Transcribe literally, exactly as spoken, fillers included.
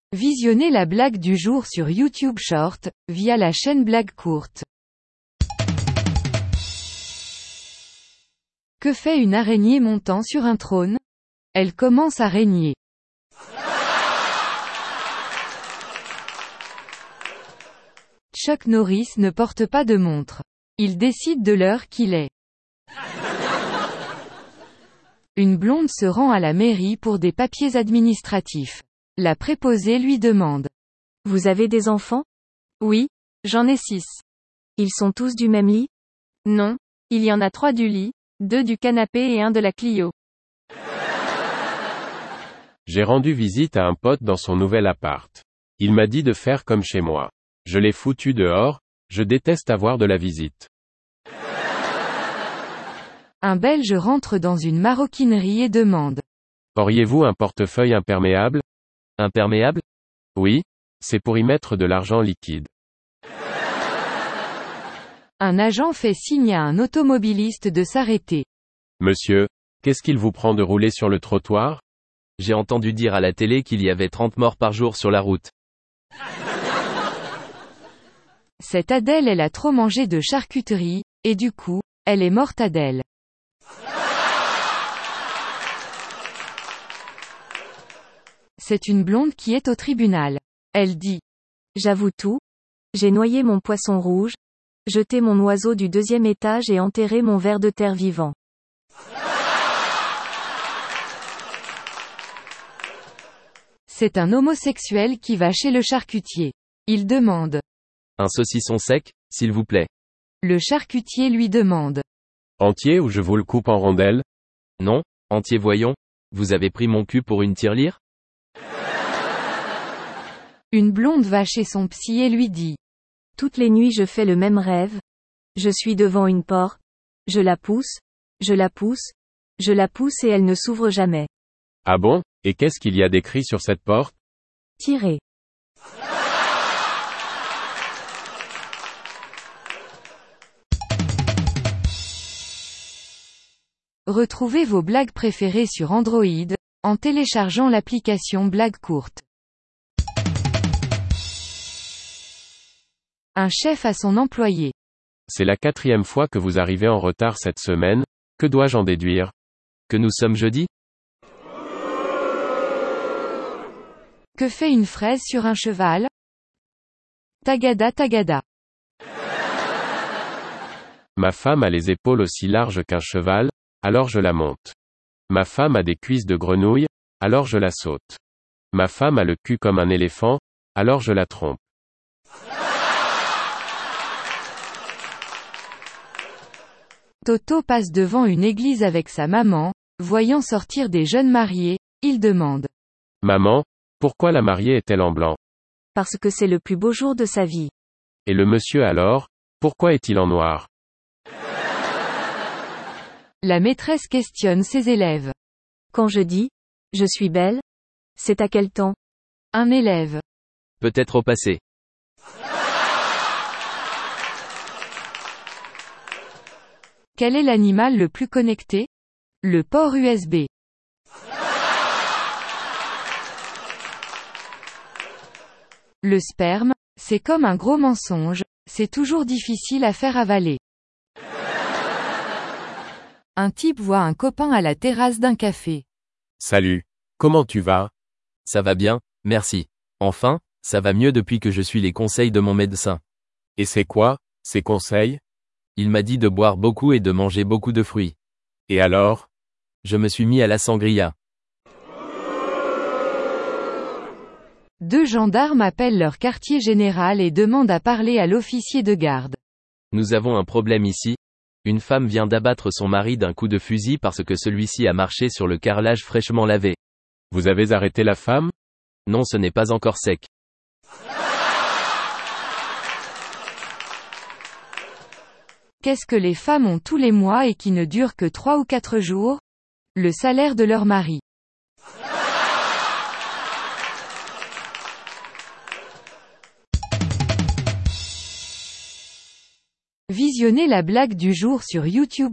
Visionnez la blague du jour sur YouTube Short, via la chaîne Blague Courte. Que fait une araignée montant sur un trône? Elle commence à régner. Chuck Norris ne porte pas de montre. Il décide de l'heure qu'il est. Une blonde se rend à la mairie pour des papiers administratifs. La préposée lui demande. Vous avez des enfants? Oui, j'en ai six. Ils sont tous du même lit? Non, il y en a trois du lit, deux du canapé et un de la Clio. J'ai rendu visite à un pote dans son nouvel appart. Il m'a dit de faire comme chez moi. Je l'ai foutu dehors, je déteste avoir de la visite. Un Belge rentre dans une maroquinerie et demande. Auriez-vous un portefeuille imperméable? Imperméable? Oui, c'est pour y mettre de l'argent liquide. Un agent fait signe à un automobiliste de s'arrêter. Monsieur, qu'est-ce qu'il vous prend de rouler sur le trottoir? J'ai entendu dire à la télé qu'il y avait trente morts par jour sur la route. Cette Adèle elle a trop mangé de charcuterie, et du coup, elle est morte Adèle. C'est une blonde qui est au tribunal. Elle dit. J'avoue tout. J'ai noyé mon poisson rouge, jeté mon oiseau du deuxième étage et enterré mon ver de terre vivant. C'est un homosexuel qui va chez le charcutier. Il demande. Un saucisson sec, s'il vous plaît. Le charcutier lui demande. Entier ou je vous le coupe en rondelles? Non, entier voyons. Vous avez pris mon cul pour une tirelire? Une blonde va chez son psy et lui dit. Toutes les nuits je fais le même rêve. Je suis devant une porte. Je la pousse. Je la pousse. Je la pousse et elle ne s'ouvre jamais. Ah bon? Et qu'est-ce qu'il y a d'écrit sur cette porte? Tirez. Retrouvez vos blagues préférées sur Android, en téléchargeant l'application Blague Courte. Un chef à son employé. C'est la quatrième fois que vous arrivez en retard cette semaine, que dois-je en déduire? Que nous sommes jeudi? Que fait une fraise sur un cheval? Tagada tagada. Ma femme a les épaules aussi larges qu'un cheval, alors je la monte. Ma femme a des cuisses de grenouille, alors je la saute. Ma femme a le cul comme un éléphant, alors je la trompe. Toto passe devant une église avec sa maman, voyant sortir des jeunes mariés, il demande. Maman, pourquoi la mariée est-elle en blanc? Parce que c'est le plus beau jour de sa vie. Et le monsieur alors, pourquoi est-il en noir? La maîtresse questionne ses élèves. Quand je dis, je suis belle, c'est à quel temps? Un élève. Peut-être au passé. Quel est l'animal le plus connecté? Le port U S B. Le sperme, c'est comme un gros mensonge, c'est toujours difficile à faire avaler. Un type voit un copain à la terrasse d'un café. Salut. Comment tu vas? Ça va bien, merci. Enfin, ça va mieux depuis que je suis les conseils de mon médecin. Et c'est quoi, ces conseils? Il m'a dit de boire beaucoup et de manger beaucoup de fruits. Et alors? Je me suis mis à la sangria. Deux gendarmes appellent leur quartier général et demandent à parler à l'officier de garde. Nous avons un problème ici. Une femme vient d'abattre son mari d'un coup de fusil parce que celui-ci a marché sur le carrelage fraîchement lavé. Vous avez arrêté la femme? Non, ce n'est pas encore sec. Qu'est-ce que les femmes ont tous les mois et qui ne durent que trois ou quatre jours? Le salaire de leur mari. Visionnez la blague du jour sur YouTube